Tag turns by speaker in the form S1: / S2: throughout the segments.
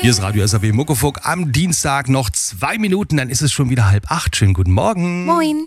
S1: Hier ist Radio SAW Muckefuck. Am Dienstag noch 2 Minuten, dann ist es schon wieder 7:30. Schönen guten Morgen.
S2: Moin.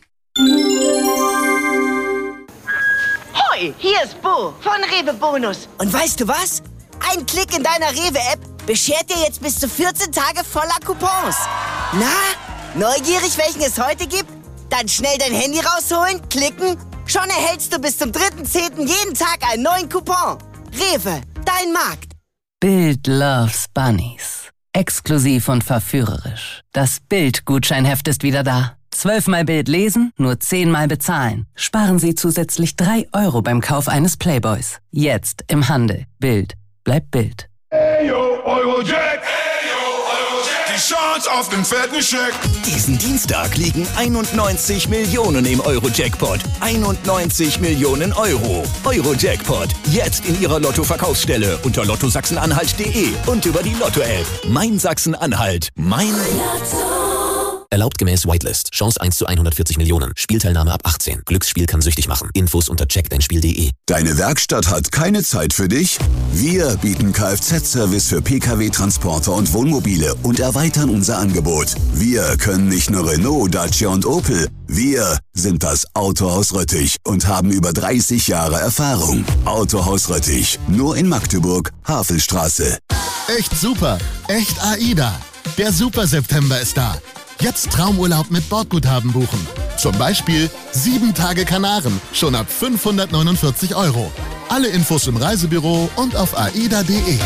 S3: Hoi, hier ist Bo von Rewe Bonus.
S4: Und weißt du was? Ein Klick in deiner Rewe-App beschert dir jetzt bis zu 14 Tage voller Coupons. Na, neugierig, welchen es heute gibt? Dann schnell dein Handy rausholen, klicken. Schon erhältst du bis zum 3.10. jeden Tag einen neuen Coupon. Rewe, dein Markt.
S5: Bild loves Bunnies. Exklusiv und verführerisch. Das Bild-Gutscheinheft ist wieder da. 12-mal Bild lesen, nur 10-mal bezahlen. Sparen Sie zusätzlich 3 € beim Kauf eines Playboys. Jetzt im Handel. Bild. Bleibt Bild.
S6: Hey yo, Eurojack! Die Chance auf den fetten Scheck!
S7: Diesen Dienstag liegen 91 Millionen im Euro-Jackpot. 91 Millionen Euro. Euro-Jackpot. Jetzt in Ihrer Lotto-Verkaufsstelle unter lottosachsen-anhalt.de und über die Lotto-App. Mein Sachsen-Anhalt. Mein Lotto.
S8: Erlaubt gemäß Whitelist. Chance 1 zu 140 Millionen. Spielteilnahme ab 18. Glücksspiel kann süchtig machen. Infos unter checkdeinspiel.de.
S9: Deine Werkstatt hat keine Zeit für dich? Wir bieten Kfz-Service für Pkw, Transporter und Wohnmobile und erweitern unser Angebot. Wir können nicht nur Renault, Dacia und Opel. Wir sind das Autohaus Röttich und haben über 30 Jahre Erfahrung. Autohaus Röttich. Nur in Magdeburg, Havelstraße.
S10: Echt super. Echt AIDA. Der Super September ist da. Jetzt Traumurlaub mit Bordguthaben buchen. Zum Beispiel 7 Tage Kanaren, schon ab 549 €. Alle Infos im Reisebüro und auf aida.de.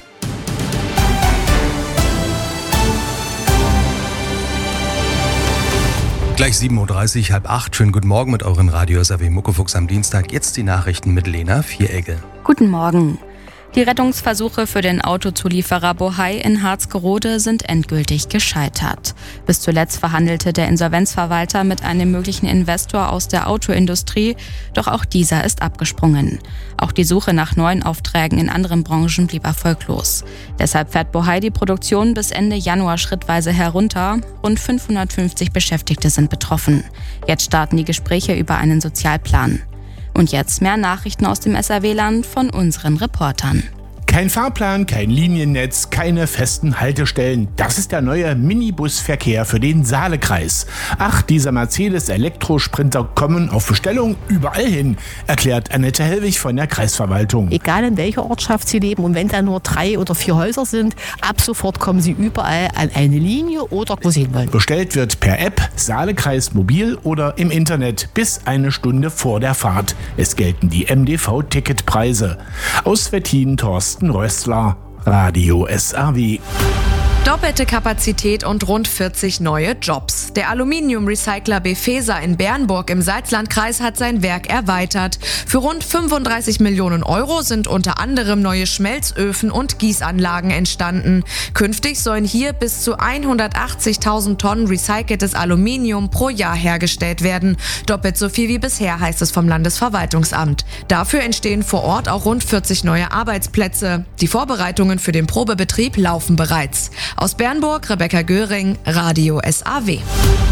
S1: Gleich 7:30 Uhr, 7:30. Schönen guten Morgen mit euren Radio SAW Muckefucks am Dienstag. Jetzt die Nachrichten mit Lena Vieregge.
S2: Guten Morgen. Die Rettungsversuche für den Autozulieferer Bohai in Harzgerode sind endgültig gescheitert. Bis zuletzt verhandelte der Insolvenzverwalter mit einem möglichen Investor aus der Autoindustrie, doch auch dieser ist abgesprungen. Auch die Suche nach neuen Aufträgen in anderen Branchen blieb erfolglos. Deshalb fährt Bohai die Produktion bis Ende Januar schrittweise herunter. Rund 550 Beschäftigte sind betroffen. Jetzt starten die Gespräche über einen Sozialplan. Und jetzt mehr Nachrichten aus dem SAW-Land von unseren Reportern.
S11: Kein Fahrplan, kein Liniennetz, keine festen Haltestellen. Das ist der neue Minibusverkehr für den Saalekreis. Ach, dieser Mercedes-Elektrosprinter kommen auf Bestellung überall hin, erklärt Annette Hellwig von der Kreisverwaltung.
S12: Egal in welcher Ortschaft Sie leben und wenn da nur 3 oder 4 Häuser sind, ab sofort kommen Sie überall an eine Linie oder wo Sie hin wollen.
S11: Bestellt wird per App, Saalekreis mobil oder im Internet bis 1 Stunde vor der Fahrt. Es gelten die MDV-Ticketpreise. Aus Wettin Thorsten Rössler, Radio SAW.
S13: Doppelte Kapazität und rund 40 neue Jobs. Der Aluminiumrecycler Befesa in Bernburg im Salzlandkreis hat sein Werk erweitert. Für rund 35 Millionen € sind unter anderem neue Schmelzöfen und Gießanlagen entstanden. Künftig sollen hier bis zu 180.000 Tonnen recyceltes Aluminium pro Jahr hergestellt werden. Doppelt so viel wie bisher, heißt es vom Landesverwaltungsamt. Dafür entstehen vor Ort auch rund 40 neue Arbeitsplätze. Die Vorbereitungen für den Probebetrieb laufen bereits. Aus Bernburg, Rebecca Göring, Radio SAW.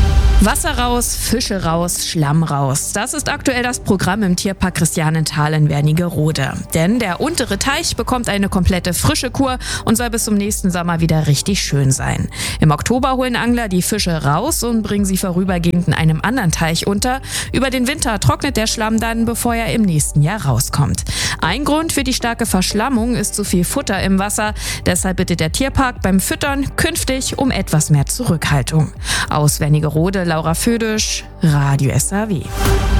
S14: Wasser raus, Fische raus, Schlamm raus. Das ist aktuell das Programm im Tierpark Christianenthal in Wernigerode. Denn der untere Teich bekommt eine komplette frische Kur und soll bis zum nächsten Sommer wieder richtig schön sein. Im Oktober holen Angler die Fische raus und bringen sie vorübergehend in einem anderen Teich unter. Über den Winter trocknet der Schlamm dann, bevor er im nächsten Jahr rauskommt. Ein Grund für die starke Verschlammung ist zu viel Futter im Wasser. Deshalb bittet der Tierpark beim Füttern künftig um etwas mehr Zurückhaltung. Aus Wernigerode, Laura Födisch, Radio SAW.